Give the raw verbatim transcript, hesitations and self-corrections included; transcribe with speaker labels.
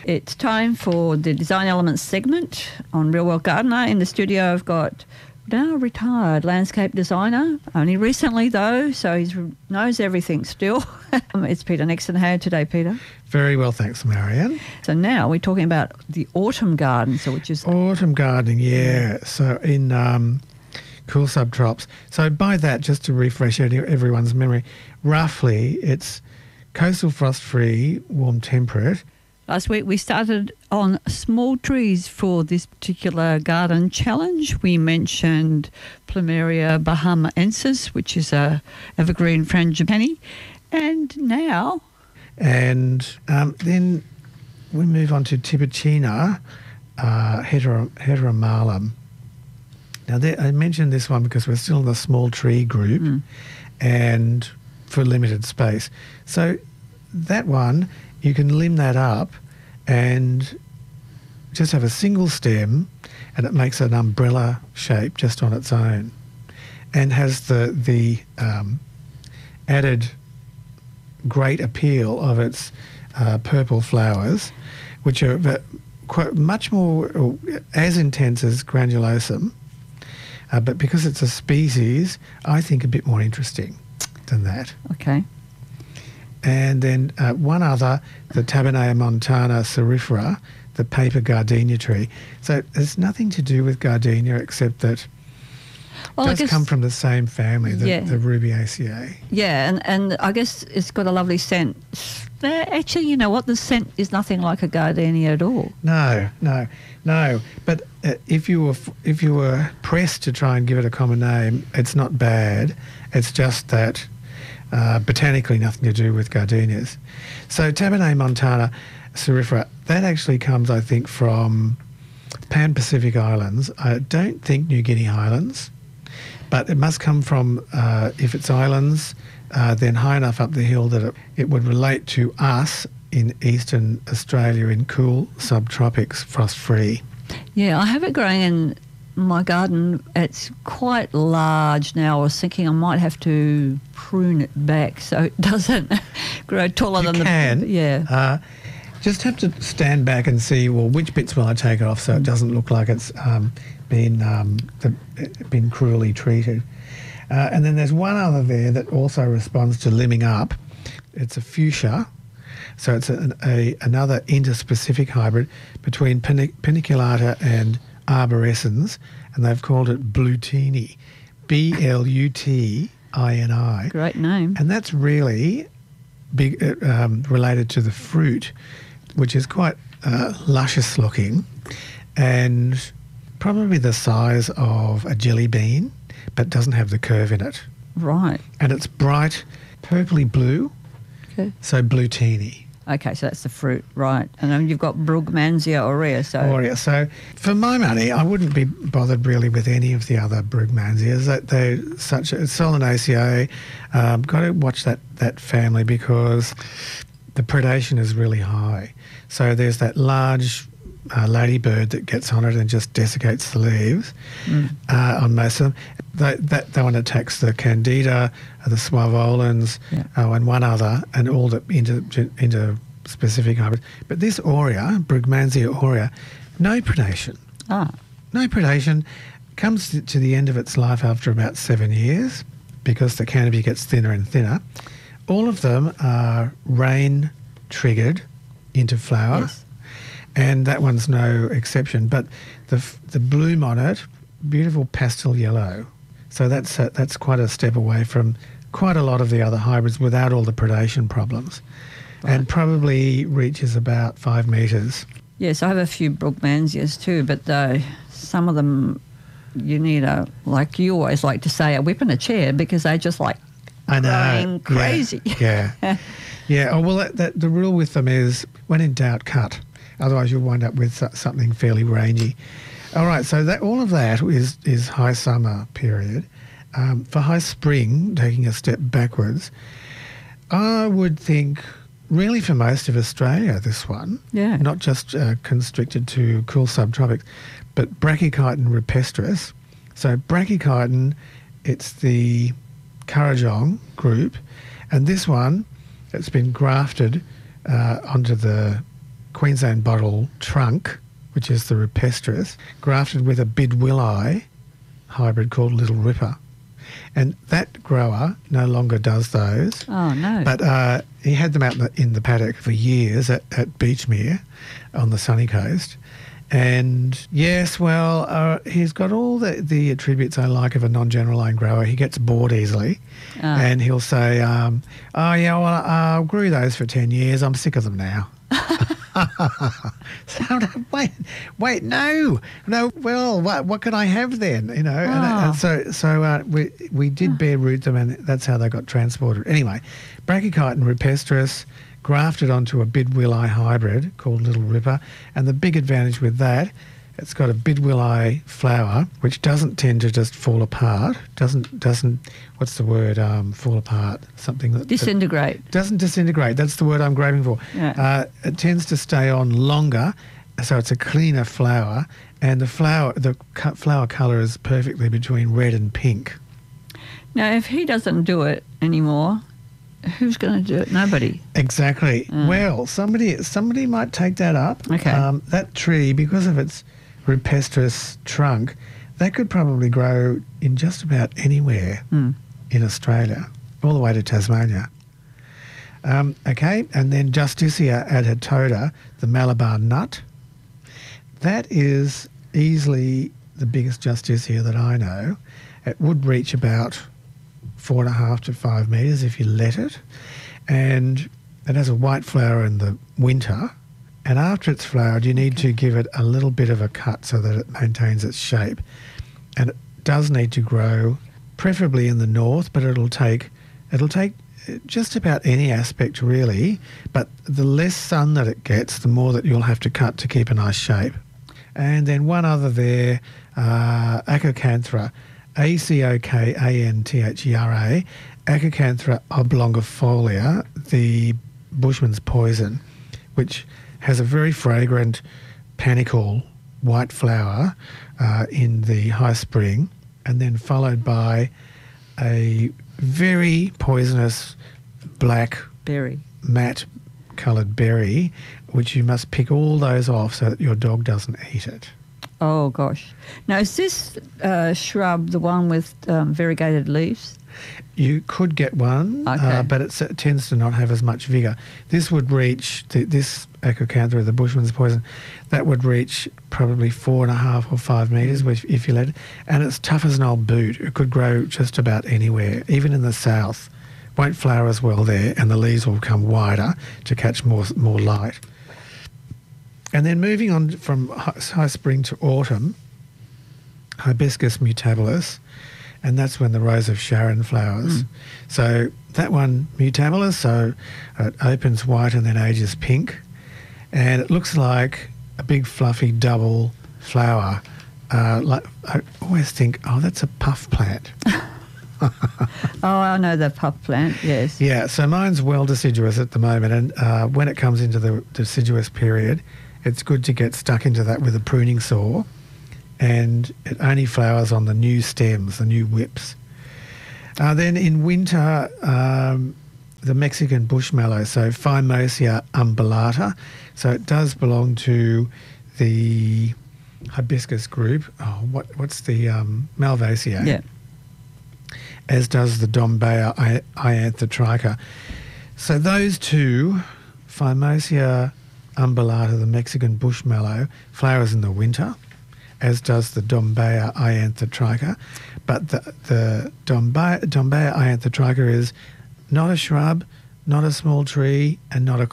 Speaker 1: It's time for the Design Elements segment on Real World Gardener. In the studio, I've got now retired landscape designer, only recently though, so he knows everything still. It's Peter Nixon. How are you today, Peter?
Speaker 2: Very well, thanks, Marianne.
Speaker 1: So now we're talking about the autumn garden, so which is...
Speaker 2: Autumn gardening, yeah. So in um, cool subtrops. So by that, just to refresh everyone's memory, roughly it's coastal frost-free, warm temperate.
Speaker 1: Last week we started on small trees for this particular garden challenge. We mentioned Plumeria bahamaensis, which is a evergreen frangipani, and now...
Speaker 2: And um, then we move on to Tiburtina uh, hetero, heteromalum. Now there, I mentioned this one because we're still in the small tree group mm. and for limited space. So that one, you can limb that up and just have a single stem, and it makes an umbrella shape just on its own, and has the the um, added great appeal of its uh, purple flowers, which are quite much more or as intense as granulosum, uh, but because it's a species, I think a bit more interesting than that.
Speaker 1: Okay.
Speaker 2: And then uh, one other, the Tabernea montana cerifera, the paper gardenia tree. So it's nothing to do with gardenia except that well, it does come from the same family, the, yeah. the Rubiaceae.
Speaker 1: Yeah, and, and I guess it's got a lovely scent. Actually, you know what? The scent is nothing like a gardenia at all.
Speaker 2: No, no, no. But uh, if you were if you were pressed to try and give it a common name, it's not bad. It's just that uh, botanically nothing to do with gardenias. So Tabernea montana cerifera, that actually comes, I think, from Pan-Pacific Islands. I don't think New Guinea Highlands. But it must come from, uh, if it's islands, uh, then high enough up the hill that it, it would relate to us in eastern Australia in cool subtropics, frost-free.
Speaker 1: Yeah, I have it growing in my garden. It's quite large now. I was thinking I might have to prune it back so it doesn't grow taller
Speaker 2: you
Speaker 1: than
Speaker 2: can,
Speaker 1: the... Yeah.
Speaker 2: Uh, just have to stand back and see, well, which bits will I take off so it doesn't look like it's... Um, been um, the, been cruelly treated. Uh, and then there's one other there that also responds to limbing up. It's a fuchsia. So it's a, a, another interspecific hybrid between paniculata and arborescens, and they've called it Blutini, B L U T I N I.
Speaker 1: Great name.
Speaker 2: And that's really big, uh, um, related to the fruit, which is quite uh, luscious looking, and probably the size of a jelly bean, but doesn't have the curve in it.
Speaker 1: Right.
Speaker 2: And it's bright purpley blue,
Speaker 1: okay.
Speaker 2: So Blutini.
Speaker 1: Okay, so that's the fruit, right. And then you've got Brugmansia aurea. So.
Speaker 2: Aurea. So for my money, I wouldn't be bothered really with any of the other Brugmansias. That they're such a Solanaceae. Um, got to watch that, that family because the predation is really high. So there's that large... Uh, ladybird that gets on it and just desiccates the leaves mm. uh, on most of them. That, that, that one attacks the Candida, uh, the Suavolans, yeah. uh, and one other, and all the inter, inter specific hybrids. But this aurea, Brugmansia aurea, no predation.
Speaker 1: Ah.
Speaker 2: No predation. Comes to the end of its life after about seven years because the canopy gets thinner and thinner. All of them are rain triggered into flower.
Speaker 1: Yes.
Speaker 2: And that one's no exception. But the the bloom on it, beautiful pastel yellow. So that's a, that's quite a step away from quite a lot of the other hybrids without all the predation problems. Right. And probably reaches about five metres.
Speaker 1: Yes, I have a few Brugmansias too, but uh, some of them you need a, like you always like to say, a whip and a chair because they just like
Speaker 2: I know.
Speaker 1: growing crazy.
Speaker 2: Yeah. Yeah. yeah. Oh, well, that, that, the rule with them is when in doubt, cut. Otherwise, you'll wind up with something fairly rangy. All right, so that all of that is is high summer period. Um, for high spring, taking a step backwards, I would think really for most of Australia, this one,
Speaker 1: yeah,
Speaker 2: not just uh, constricted to cool subtropics, but Brachychiton rupestris. So Brachychiton, it's the Currajong group, and this one, it's been grafted uh, onto the Queensland bottle trunk, which is the rupestris, grafted with a bidwilli hybrid called Little Ripper. And that grower no longer does those.
Speaker 1: Oh, no.
Speaker 2: But uh, he had them out in the, in the paddock for years at, at Beachmere on the sunny coast. And yes, well, uh, he's got all the, the attributes I like of a non-general line grower. He gets bored easily.
Speaker 1: Oh.
Speaker 2: And he'll say, um, oh, yeah, well, I uh, grew those for ten years. I'm sick of them now. So, wait, wait, no, no. Well, what what can I have then? You know,
Speaker 1: Oh.
Speaker 2: and, and so so uh, we we did bare root them, and that's how they got transported. Anyway, Brachychiton rupestris grafted onto a bidwilli hybrid called Little Ripper, and the big advantage with that, it's got a bidwilli flower which doesn't tend to just fall apart. Doesn't doesn't what's the word? Um, fall apart. Something that that-
Speaker 1: Disintegrate.
Speaker 2: doesn't disintegrate. That's the word I'm grabbing for.
Speaker 1: Yeah.
Speaker 2: Uh, it tends to stay on longer, so it's a cleaner flower, and the flower the co- flower colour is perfectly between red and pink.
Speaker 1: Now, if he doesn't do it anymore, who's going to do it? Nobody.
Speaker 2: Exactly.
Speaker 1: Mm.
Speaker 2: Well, somebody somebody might take that up.
Speaker 1: Okay.
Speaker 2: Um, that tree, because of its rupestris trunk, that could probably grow in just about anywhere
Speaker 1: Mm.
Speaker 2: in Australia, all the way to Tasmania. Um, okay, and then Justicia adhetoda, the Malabar nut. That is easily the biggest Justicia that I know. It would reach about four and a half to five metres if you let it. And it has a white flower in the winter. And after it's flowered, you need to give it a little bit of a cut so that it maintains its shape. And it does need to grow, preferably in the north, but it'll take it'll take just about any aspect really. But the less sun that it gets, the more that you'll have to cut to keep a nice shape. And then one other there, uh, Acocanthera, A C O K A N T H E R A, Acocanthera oblongifolia, the bushman's poison, which has a very fragrant panicle white flower uh, in the high spring, and then followed by a very poisonous black
Speaker 1: Berry.
Speaker 2: matte coloured berry, which you must pick all those off so that your dog doesn't eat it.
Speaker 1: Oh, gosh. Now, is this uh, shrub the one with um, variegated leaves?
Speaker 2: You could get one,
Speaker 1: Okay.
Speaker 2: uh, but it's, it tends to not have as much vigour. This would reach, th- this Acocanthera, the bushman's poison, that would reach probably four and a half or five metres if, if you let it. And it's tough as an old boot. It could grow just about anywhere, even in the south. Won't flower as well there, and the leaves will become wider to catch more more light. And then moving on from high, high spring to autumn, Hibiscus mutabilis, and that's when the Rose of Sharon flowers.
Speaker 1: Mm.
Speaker 2: So that one, mutabilis, so it opens white and then ages pink, and it looks like a big fluffy double flower. Uh, like I always think, oh, that's a puff plant.
Speaker 1: Oh, I know the puff plant, yes.
Speaker 2: Yeah, so mine's well deciduous at the moment, and uh, when it comes into the deciduous period, it's good to get stuck into that with a pruning saw, and it only flowers on the new stems, the new whips. Uh, then in winter, um, the Mexican bushmallow, so Phimosia umbellata, so it does belong to the hibiscus group. Oh, what what's the um, Malvaceae?
Speaker 1: Yeah.
Speaker 2: As does the Dombea I- Ianthotricha. So those two, Phimosia umbellata, the Mexican bushmallow, flowers in the winter, as does the Dombea Ianthotricha. But the, the Dombea, Dombea Ianthotricha is not a shrub, not a small tree, and not a